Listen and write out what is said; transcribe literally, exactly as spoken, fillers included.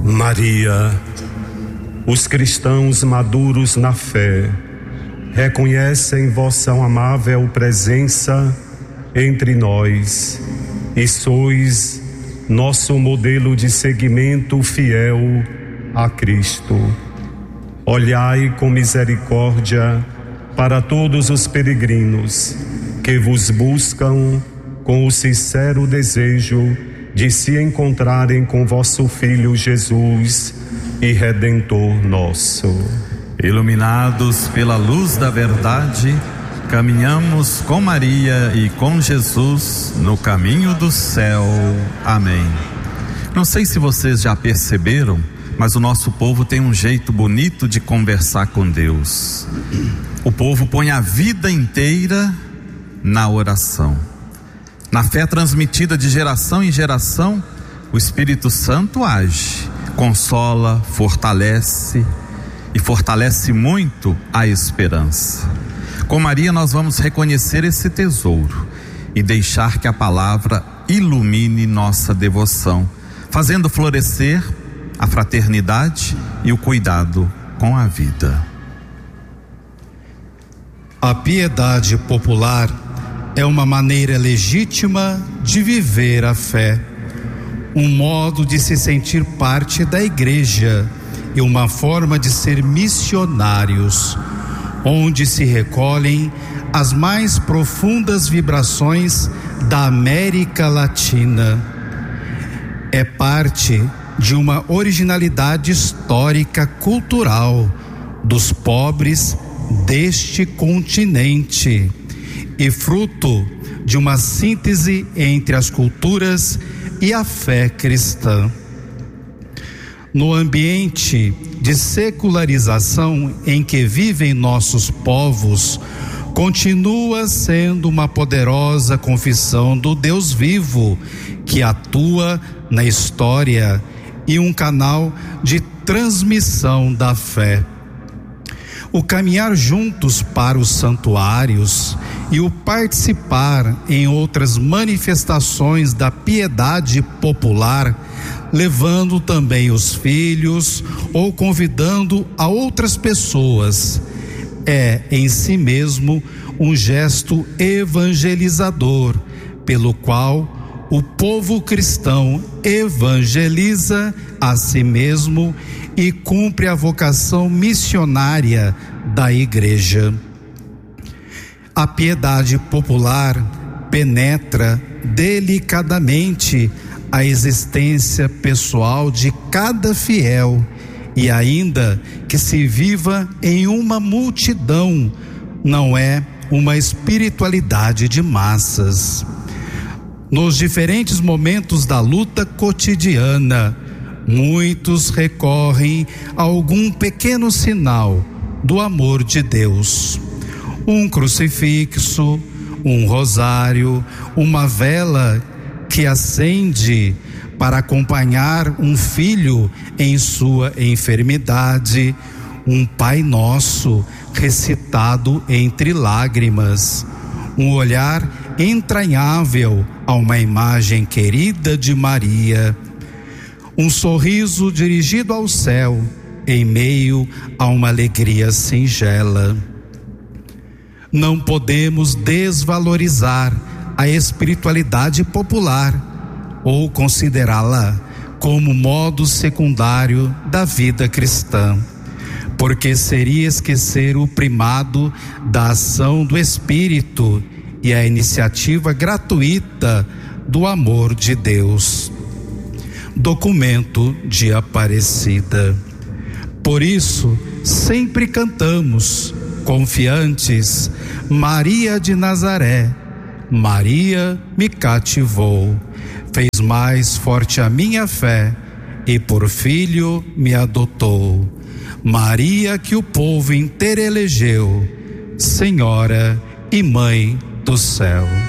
Maria, os cristãos maduros na fé reconhecem vossa amável presença entre nós e sois nosso modelo de seguimento fiel a Cristo. Olhai com misericórdia para todos os peregrinos que vos buscam com o sincero desejo de se encontrarem com vosso Filho Jesus e Redentor nosso. Iluminados pela luz da verdade, caminhamos com Maria e com Jesus no caminho do céu. Amém. Não sei se vocês já perceberam, mas o nosso povo tem um jeito bonito de conversar com Deus. O povo põe a vida inteira na oração. Na fé transmitida de geração em geração, o Espírito Santo age, consola, fortalece e fortalece muito a esperança. Com Maria nós vamos reconhecer esse tesouro e deixar que a palavra ilumine nossa devoção, fazendo florescer a fraternidade e o cuidado com a vida. A piedade popular é uma maneira legítima de viver a fé, um modo de se sentir parte da igreja e uma forma de ser missionários, onde se recolhem as mais profundas vibrações da América Latina. É parte de uma originalidade histórica cultural dos pobres deste continente e fruto de uma síntese entre as culturas e a fé cristã. No ambiente de secularização em que vivem nossos povos, continua sendo uma poderosa confissão do Deus vivo que atua na história e um canal de transmissão da fé. O caminhar juntos para os santuários e o participar em outras manifestações da piedade popular, levando também os filhos ou convidando a outras pessoas, é em si mesmo um gesto evangelizador, pelo qual o povo cristão evangeliza a si mesmo e cumpre a vocação missionária da igreja. A piedade popular penetra delicadamente a existência pessoal de cada fiel, e ainda que se viva em uma multidão, não é uma espiritualidade de massas. Nos diferentes momentos da luta cotidiana, muitos recorrem a algum pequeno sinal do amor de Deus. Um crucifixo, um rosário, uma vela que acende para acompanhar um filho em sua enfermidade, um Pai Nosso recitado entre lágrimas, um olhar entranhável a uma imagem querida de Maria, um sorriso dirigido ao céu em meio a uma alegria singela. Não podemos desvalorizar a espiritualidade popular ou considerá-la como modo secundário da vida cristã, porque seria esquecer o primado da ação do Espírito e a iniciativa gratuita do amor de Deus. Documento de Aparecida. Por isso, sempre cantamos, confiantes, Maria de Nazaré, Maria me cativou, fez mais forte a minha fé e por filho me adotou. Maria que o povo inteiro elegeu, Senhora e Mãe do céu.